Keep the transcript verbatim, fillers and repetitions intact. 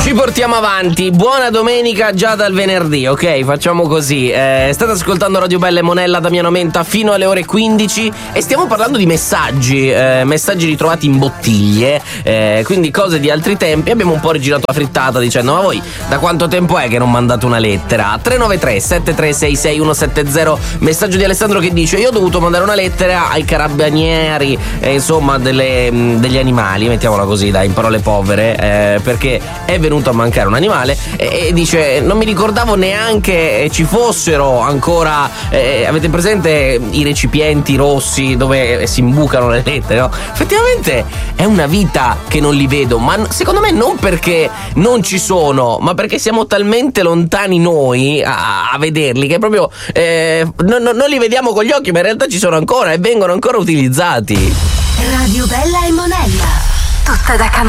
Ci portiamo avanti, buona domenica già dal venerdì, ok? Facciamo così. Eh, state ascoltando Radio Bella e Monella, Damiano Menta fino alle ore quindici e stiamo parlando di messaggi, eh, messaggi ritrovati in bottiglie, eh, quindi cose di altri tempi. Abbiamo un po' rigirato la frittata dicendo: ma voi da quanto tempo è che non mandate una lettera? tre nove tre sette tre sei sei uno sette zero, messaggio di Alessandro che dice: io ho dovuto mandare una lettera ai carabinieri, eh, insomma delle, mh, degli animali, mettiamola così dai, in parole povere, eh, perché è venuto a mancare un animale e, e dice: non mi ricordavo neanche ci fossero ancora, eh, avete presente i recipienti rossi dove si imbucano le lettere, no? Effettivamente è una vita che non li vedo, ma secondo me non perché non ci sono, ma perché siamo talmente lontani noi a, a vederli che proprio eh, non, non, non li vediamo con gli occhi, ma in realtà ci sono ancora e vengono ancora utilizzati. Radio Bella e Monella, tutta da cantare.